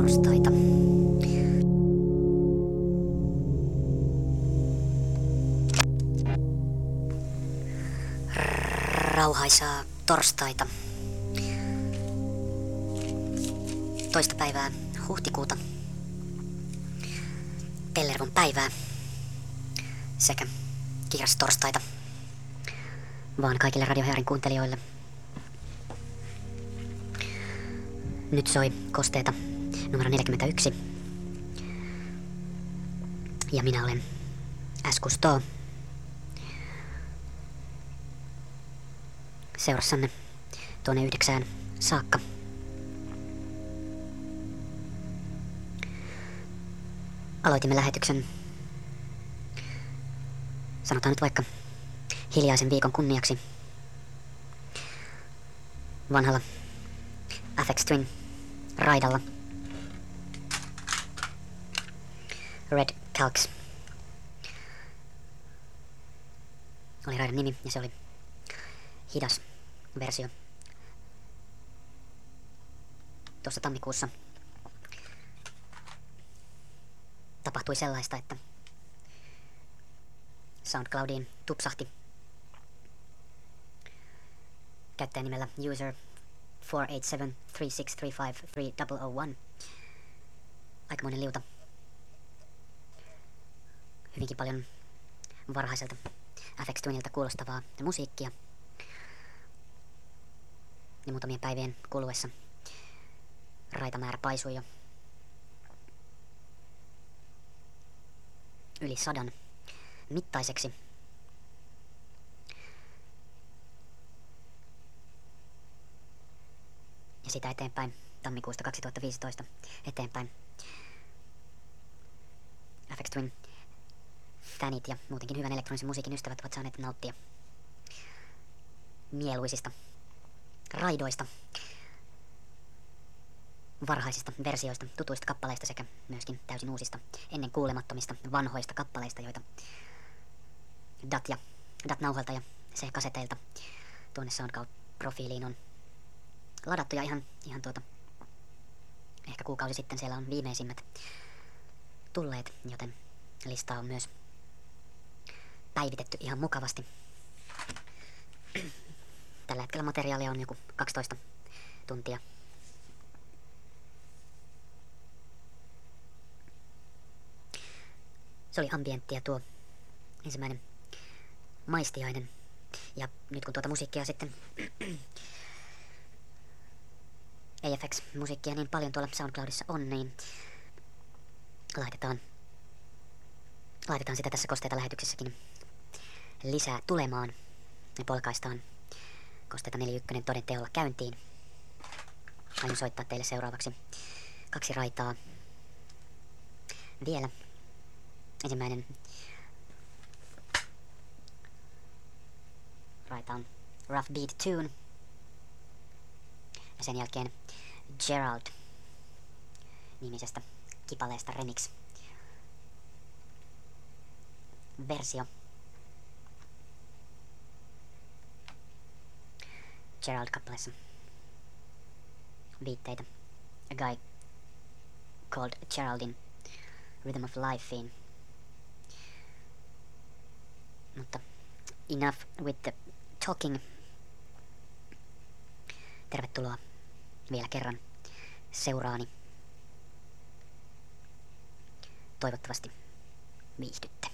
torstaita. Rauhaisaa torstaita. Toista päivää huhtikuuta. Pellervon päivää. Sekä kiiras torstaita. Vaan kaikille Radio Hearin kuuntelijoille. Nyt soi Kosteeta numero 41. Ja minä olen S. Cousteau. Seurassanne tuonne 9 saakka. Aloitimme lähetyksen, sanotaan nyt vaikka hiljaisen viikon kunniaksi, vanhalla Aphex Twin raidalla. Red Calx oli raidan nimi ja se oli hidas versio. Tuossa tammikuussa tapahtui sellaista, että SoundCloudiin tupsahti käyttäjänimellä user 48736353001 aikamoinen liuta hyvinkin paljon varhaiselta Aphex Twiniltä kuulostavaa musiikkia. Ja muutamien päivien kuluessa raitamäärä paisui jo yli 100 mittaiseksi. Ja sitä eteenpäin, tammikuusta 2015 eteenpäin, Aphex Twin fanit ja muutenkin hyvän elektronisen musiikin ystävät ovat saaneet nauttia mieluisista raidoista, varhaisista versioista, tutuista kappaleista sekä myöskin täysin uusista, ennen kuulemattomista, vanhoista kappaleista, joita DAT-nauhalta ja se kaseteilta tuonne SoundCloud-profiiliin on ladattu ja ihan ehkä kuukausi sitten siellä on viimeisimmät tulleet, joten listaa on myös päivitetty ihan mukavasti. Tällä hetkellä materiaalia on joku 12 tuntia. Se oli ambienttia tuo ensimmäinen maistiainen. Ja nyt kun tuota musiikkia sitten AFX-musiikkia niin paljon tuolla SoundCloudissa on, niin laitetaan sitä tässä Kosteeta lähetyksessäkin lisää tulemaan. Ja polkaistaan Kosteeta 41 toden teolla käyntiin. Aion soittaa teille seuraavaksi 2 raitaa vielä. Ensimmäinen raita on Rough Beat Tune. Ja sen jälkeen Gerald nimisestä kipaleesta remix versio. Gerald-kappaleessa viitteitä A Guy Called Geraldin Rhythm of Lifeen. Mutta enough with the talking. Tervetuloa vielä kerran seuraani. Toivottavasti viihdytte.